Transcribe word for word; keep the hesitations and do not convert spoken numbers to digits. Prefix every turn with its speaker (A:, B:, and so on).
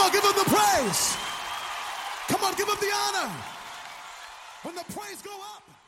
A: on, give him the praise. Come on, give him the honor. When the praise go up.